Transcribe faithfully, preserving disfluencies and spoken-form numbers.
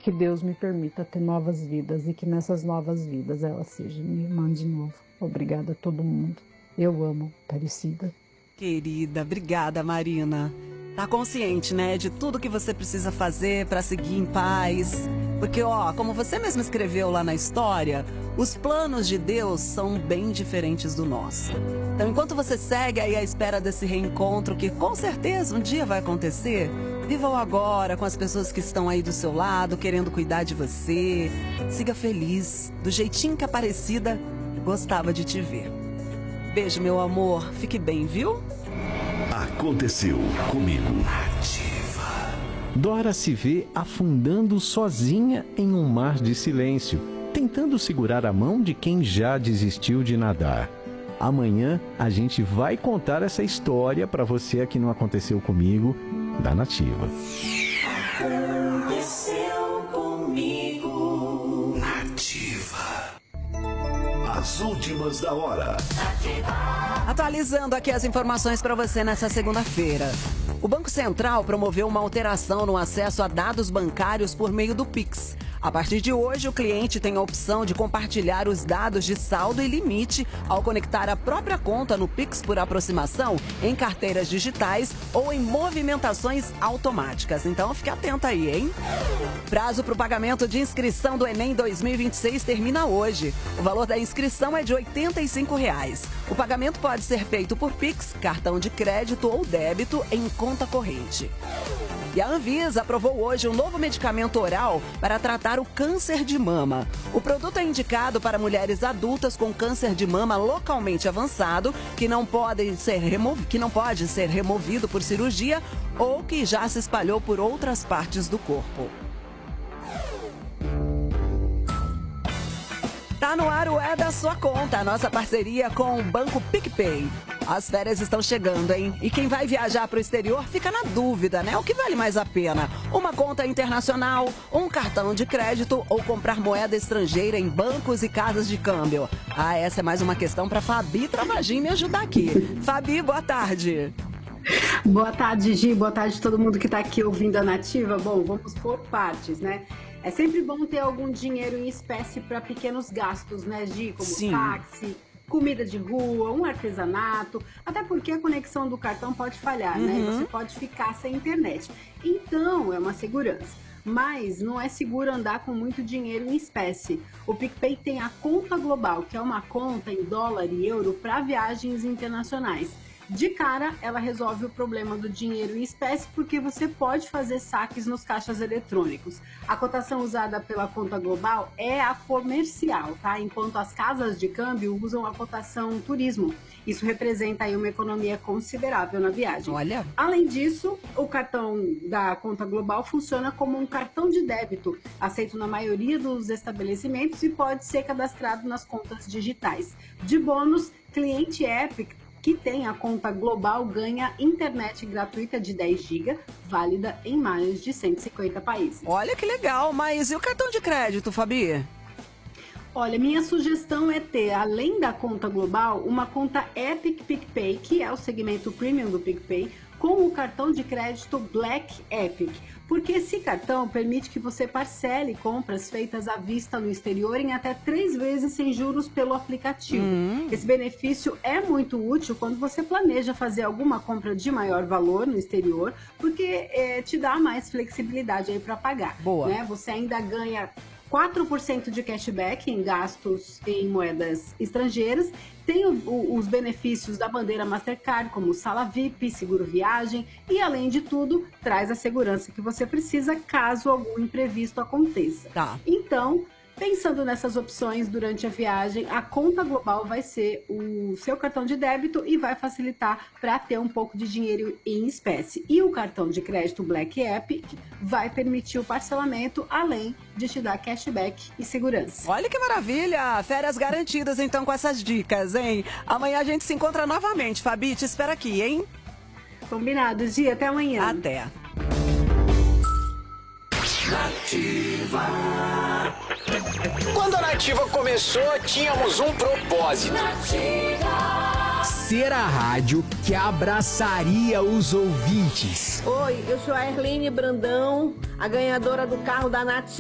que Deus me permita ter novas vidas e que nessas novas vidas ela seja minha irmã de novo. Obrigada a todo mundo. Eu amo Aparecida. Querida, obrigada, Marina. Tá consciente, né, de tudo que você precisa fazer para seguir em paz. Porque, ó, como você mesmo escreveu lá na história, os planos de Deus são bem diferentes do nosso. Então, enquanto você segue aí à espera desse reencontro, que com certeza um dia vai acontecer, viva o agora com as pessoas que estão aí do seu lado, querendo cuidar de você. Siga feliz, do jeitinho que a Aparecida gostava de te ver. Beijo, meu amor. Fique bem, viu? Aconteceu comigo. Ativa. Dora se vê afundando sozinha em um mar de silêncio, tentando segurar a mão de quem já desistiu de nadar. Amanhã a gente vai contar essa história para você aqui no Aconteceu Comigo, da Nativa. Aconteceu comigo. Nativa. As últimas da hora. Atualizando aqui as informações para você nessa segunda-feira. O Banco Central promoveu uma alteração no acesso a dados bancários por meio do Pix. A partir de hoje, o cliente tem a opção de compartilhar os dados de saldo e limite ao conectar a própria conta no Pix por aproximação em carteiras digitais ou em movimentações automáticas. Então, fique atento aí, hein? Prazo para o pagamento de inscrição do Enem dois mil e vinte e seis termina hoje. O valor da inscrição é de oitenta e cinco reais. O pagamento pode ser feito por Pix, cartão de crédito ou débito em conta corrente. E a Anvisa aprovou hoje um novo medicamento oral para tratar o câncer de mama. O produto é indicado para mulheres adultas com câncer de mama localmente avançado, que não, podem ser remo... que não pode ser removido por cirurgia ou que já se espalhou por outras partes do corpo. Tá no ar o É da Sua Conta, a nossa parceria com o Banco PicPay. As férias estão chegando, hein? E quem vai viajar para o exterior fica na dúvida, né? O que vale mais a pena? Uma conta internacional, um cartão de crédito ou comprar moeda estrangeira em bancos e casas de câmbio? Ah, essa é mais uma questão para Fabi Travagin me ajudar aqui. Fabi, boa tarde. Boa tarde, Gi. Boa tarde a todo mundo que está aqui ouvindo a Nativa. Bom, vamos por partes, né? É sempre bom ter algum dinheiro em espécie para pequenos gastos, né, Gi? Como Sim. táxi, comida de rua, um artesanato, até porque a conexão do cartão pode falhar, Uhum. né? Você pode ficar sem internet. Então, é uma segurança. Mas não é seguro andar com muito dinheiro em espécie. O PicPay tem a Conta Global, que é uma conta em dólar e euro para viagens internacionais. De cara, ela resolve o problema do dinheiro em espécie porque você pode fazer saques nos caixas eletrônicos. A cotação usada pela Conta Global é a comercial, tá? Enquanto as casas de câmbio usam a cotação turismo. Isso representa aí uma economia considerável na viagem. Olha. Além disso, o cartão da Conta Global funciona como um cartão de débito, aceito na maioria dos estabelecimentos e pode ser cadastrado nas contas digitais. De bônus, cliente Epic que tem a conta global ganha internet gratuita de dez gigas, válida em mais de cento e cinquenta países. Olha que legal, mas e o cartão de crédito, Fabi? Olha, minha sugestão é ter, além da conta global, uma conta Epic PicPay, que é o segmento premium do PicPay, com o cartão de crédito Black Epic. Porque esse cartão permite que você parcele compras feitas à vista no exterior em até três vezes sem juros pelo aplicativo. Hum. Esse benefício é muito útil quando você planeja fazer alguma compra de maior valor no exterior, porque é, te dá mais flexibilidade aí para pagar. Boa. Né? Você ainda ganha quatro por cento de cashback em gastos em moedas estrangeiras, tem o, o, os benefícios da bandeira Mastercard, como sala V I P, seguro viagem e, além de tudo, traz a segurança que você precisa caso algum imprevisto aconteça. Tá. Então, pensando nessas opções durante a viagem, a Conta Global vai ser o seu cartão de débito e vai facilitar para ter um pouco de dinheiro em espécie. E o cartão de crédito Black Epic vai permitir o parcelamento, além de te dar cashback e segurança. Olha que maravilha! Férias garantidas então com essas dicas, hein? Amanhã a gente se encontra novamente. Fabi, te espero aqui, hein? Combinado, Gia. Até amanhã. Até. Nativa. Quando a Nativa começou, tínhamos um propósito. Nativa. Ser a rádio que abraçaria os ouvintes. Oi, eu sou a Erline Brandão, a ganhadora do carro da Nativa.